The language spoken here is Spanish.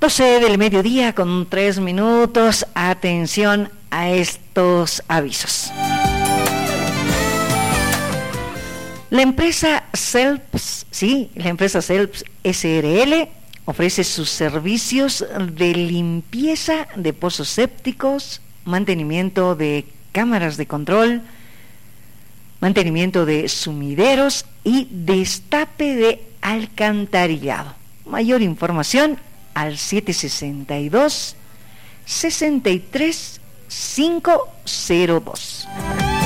12 del mediodía con 3 minutos. Atención a estos avisos. La empresa Selps SRL ofrece sus servicios de limpieza de pozos sépticos, mantenimiento de cámaras de control, mantenimiento de sumideros y destape de alcantarillado. Mayor información al 762 63 502.